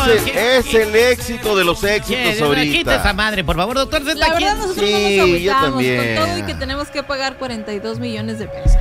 es el éxito de los éxitos ahorita. Quita esa madre, por favor, doctor Z. La verdad, nosotros no nos yo agüitamos también. con todo y que tenemos que pagar 42 millones de pesos.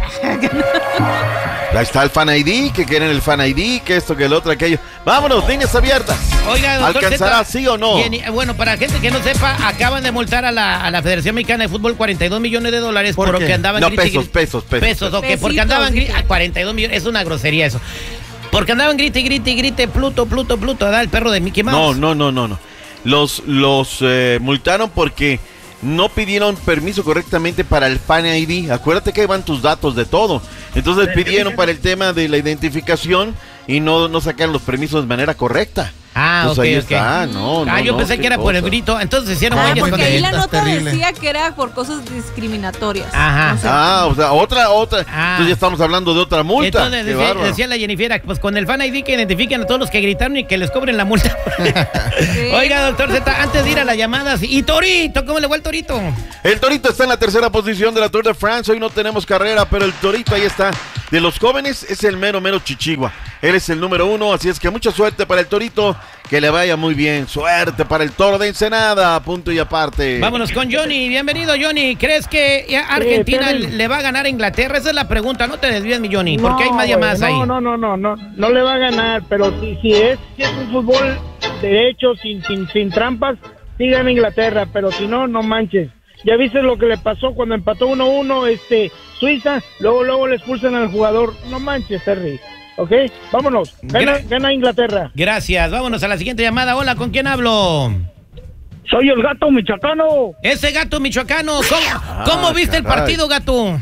Ahí está el Fan ID, que quieren el Fan ID, que esto, que el otro, aquello. Vámonos, líneas abiertas. Oiga, doctor ¿alcanzará Z, sí o no? Bueno, para gente que no sepa, acaban de multar a la Federación Mexicana de Fútbol 42 millones de dólares por lo que andaban pesos, ok, porque andaban 42 millones, es una grosería eso. Porque andaban grite, Pluto, ¿verdad? El perro de Mickey Mouse. No. Los multaron porque no pidieron permiso correctamente para el Fan ID. Acuérdate que ahí van tus datos de todo. Entonces pidieron para el tema de la identificación y no sacaron los permisos de manera correcta. Entonces ahí ok. está, yo pensé que era por el grito, entonces hicieron porque ahí la nota decía que era por cosas discriminatorias. Ajá. No sé. O sea, otra. Entonces ya estamos hablando de otra multa. Entonces decía la Jennifer, pues con el Fan ID que identifiquen a todos los que gritaron y que les cobren la multa. Sí. Oiga, doctor Z, antes de ir a las llamadas, ¿y Torito? ¿Cómo le va el Torito? El Torito está en la tercera posición de la Tour de France. Hoy no tenemos carrera, pero el Torito ahí está. De los jóvenes es el mero chichigua. Él es el número 1, así es que mucha suerte para el Torito, que le vaya muy bien. Suerte para el Toro de Ensenada, punto y aparte. Vámonos con Johnny. Bienvenido, Johnny. ¿Crees que Argentina le va a ganar a Inglaterra? Esa es la pregunta. No te desvíes, mi Johnny, porque hay más llamadas ahí. No le va a ganar, pero si es un fútbol derecho, sin trampas, sí gana Inglaterra, pero si no manches. Ya viste lo que le pasó cuando empató 1-1 Suiza, luego le expulsan al jugador. No manches, Terry. ¿Ok? Vámonos. Gana Inglaterra. Gracias. Vámonos a la siguiente llamada. Hola, ¿con quién hablo? Soy el Gato Michoacano. Ese Gato Michoacano. ¿Cómo viste el partido, Gato?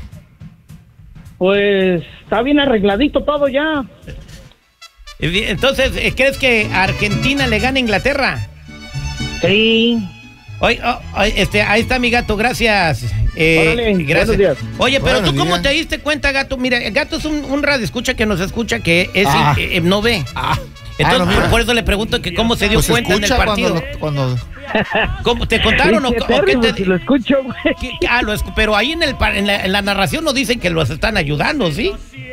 Pues está bien arregladito todo ya. Entonces, ¿crees que Argentina le gana a Inglaterra? Sí. Ahí está mi Gato, gracias. Órale, gracias. Días. Oye, pero tú, ¿cómo te diste cuenta, Gato? Mira, el Gato es un radioescucha que nos escucha, que no ve. Entonces, por eso le pregunto que cómo se dio cuenta en el partido. ¿Cómo te contaron o qué te lo escucho, güey? Pero ahí en la narración nos dicen que los están ayudando, ¿sí?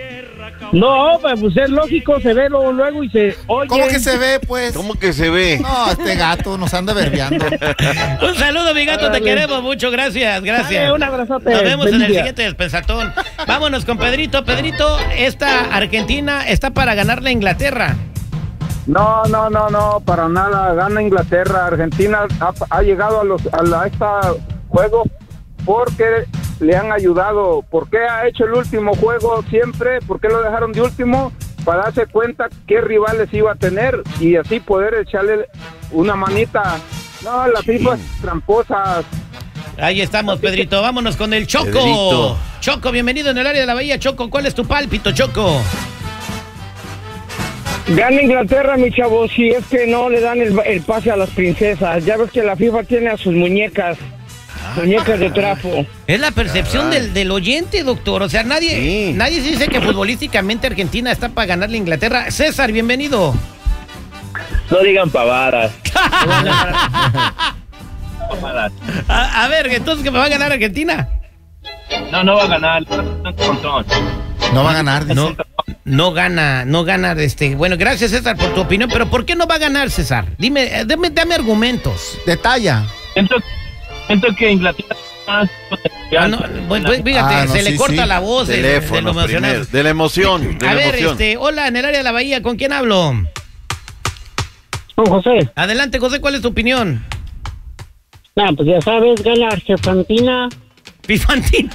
No, pues es lógico, se ve luego y se oye. ¿Cómo que se ve, pues? ¿Cómo que se ve? No, este Gato nos anda verbeando. Un saludo, mi Gato, te queremos mucho, gracias. Dale, un abrazote. Nos vemos en el siguiente despensatón. Vámonos con Pedrito. Pedrito, esta Argentina está para ganarle a Inglaterra. No, para nada, gana Inglaterra. Argentina ha llegado a este juego porque le han ayudado. ¿Por qué ha hecho el último juego siempre? ¿Por qué lo dejaron de último? Para darse cuenta qué rivales iba a tener y así poder echarle una manita. No, las FIFA tramposas. Ahí estamos, Pedrito. Vámonos con el Choco. Pedrito. Choco, bienvenido en el área de la Bahía. Choco, ¿cuál es tu pálpito, Choco? Gana Inglaterra, mi chavo, si es que no le dan el pase a las princesas. Ya ves que la FIFA tiene a sus muñecas de trapo. Es la percepción del oyente, doctor. O sea, nadie dice que futbolísticamente Argentina está para ganarle a Inglaterra. César, bienvenido. No digan pavadas. A ver, entonces, ¿que me va a ganar Argentina? No va a ganar. No va a ganar, dice. No gana. Bueno, gracias, César, por tu opinión, pero ¿por qué no va a ganar, César? Dame argumentos. Detalla. Siento que Inglaterra más fíjate, se le corta la voz de la emoción. A ver, hola, en el área de la Bahía, ¿con quién hablo? Con José. Adelante, José, ¿cuál es tu opinión? Pues ya sabes, gana Argentina. Pifantina.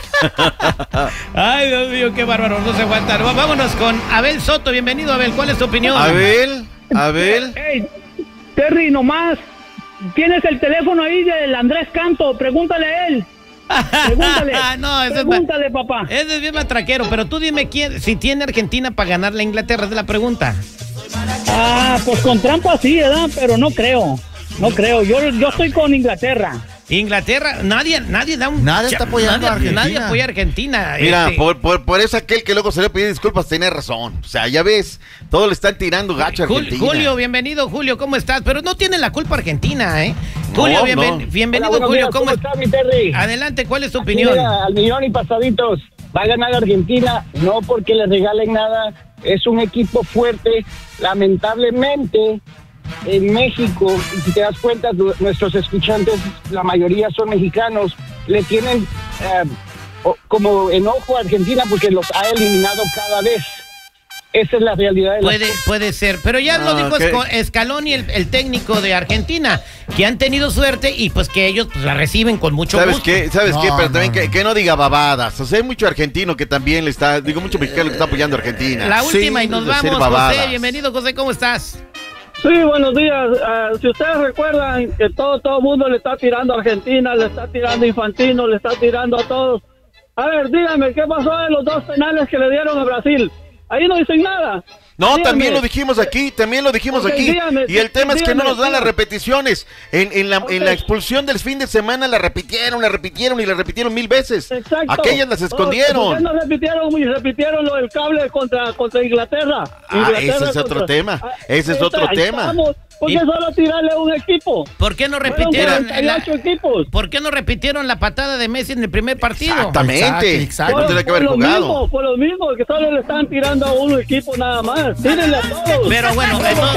Ay, Dios mío, qué bárbaro, no se aguantan. Vámonos con Abel Soto, bienvenido, Abel, ¿cuál es tu opinión? Abel. Hey, Terry, nomás, tienes el teléfono ahí del Andrés Canto, pregúntale a él. Pregúntale, papá. Ese es bien matraquero, pero tú dime si tiene Argentina para ganarle a Inglaterra, es la pregunta. Pues con trampa sí, ¿verdad? Pero no creo. Yo estoy con Inglaterra. Inglaterra, nadie está apoyando a Argentina. Nadie apoya a Argentina. Mira, por eso aquel que luego salió a pedir disculpas tenía razón. O sea, ya ves, todos le están tirando gacho a Argentina. Julio, bienvenido, Julio, ¿cómo estás? Pero no tiene la culpa Argentina, ¿eh? Julio, bienvenido, hola, Julio, ¿cómo estás, mi Terry? Adelante, ¿cuál es tu opinión? Mira, al millón y pasaditos, va a ganar Argentina, no porque le regalen nada, es un equipo fuerte, lamentablemente en México, si te das cuenta, nuestros escuchantes, la mayoría son mexicanos, le tienen como enojo a Argentina porque los ha eliminado cada vez. Esa es la realidad. Puede ser, pero ya lo dijo Scaloni, el técnico de Argentina, que han tenido suerte y pues que ellos pues, la reciben con mucho gusto. ¿Sabes qué? Pero también que no diga babadas. O sea, hay mucho argentino que también mucho mexicano que está apoyando a Argentina. La última y nos vamos, José. Bienvenido, José, ¿cómo estás? Sí, buenos días. Si ustedes recuerdan que todo el mundo le está tirando a Argentina, le está tirando a Infantino, le está tirando a todos. A ver, díganme, ¿qué pasó en los 2 penales que le dieron a Brasil? Ahí no dicen nada. No, dígame. También lo dijimos aquí. Dígame, y el tema es que no nos dan las repeticiones. En la expulsión del fin de semana la repitieron 1000 veces. Exacto. Aquellas las escondieron. ¿Por qué no repitieron lo del cable contra Inglaterra? Ese es otro tema. ¿Por qué solo tirarle a un equipo? ¿Por qué no repitieron equipos? ¿Por qué no repitieron la patada de Messi en el primer partido? Exactamente. Exacto. No tiene que haber jugado. Por lo mismo, que solo le están tirando a un equipo nada más. Tírenle a todos. Pero bueno,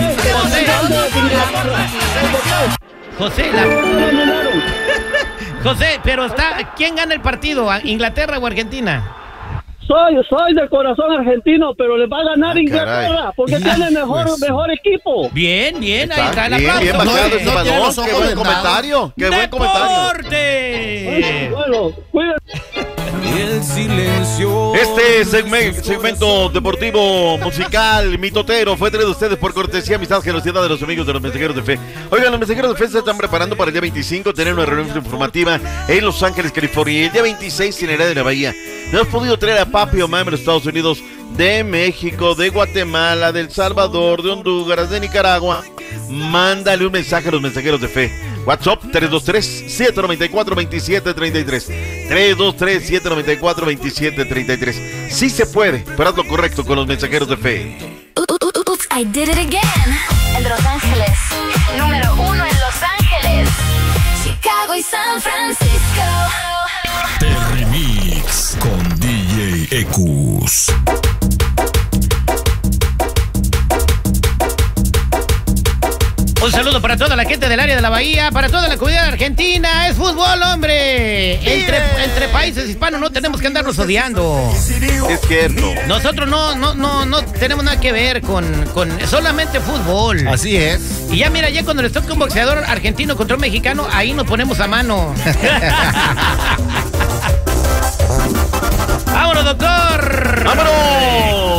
José, pero ¿quién gana el partido? ¿Inglaterra o Argentina? Soy de corazón argentino, pero le va a ganar Inglaterra porque tiene mejor equipo. Bien, ahí está el aplauso. Bien bajado, qué buen comentario. ¡Deporte! Bueno, cuídense. El silencio. Este segmento deportivo musical mitotero fue traído a ustedes por cortesía, amistad, generosidad de los amigos de los Mensajeros de Fe. Oigan, los Mensajeros de Fe se están preparando para el día 25 tener una reunión informativa en Los Ángeles, California, y el día 26 en Heredia de la Bahía. No hemos podido traer a papi o mami de los Estados Unidos, de México, de Guatemala, de El Salvador, de Honduras, de Nicaragua. Mándale un mensaje a los Mensajeros de Fe. WhatsApp 323-794-2733. 323-794-2733. Sí se puede, pero haz lo correcto con los Mensajeros de Fe. I did it again. El de Los Ángeles. Número 1 en Los Ángeles, Chicago y San Francisco. Remix con DJ Ecus. Un saludo para toda la gente del área de la Bahía, para toda la comunidad argentina. Es fútbol, hombre. Entre países hispanos no tenemos que andarnos odiando. Es cierto. Nosotros no tenemos nada que ver con solamente fútbol. Así es. Y ya mira, ya cuando les toca un boxeador argentino contra un mexicano, ahí nos ponemos a mano. ¡Vámonos, doctor! ¡Vámonos!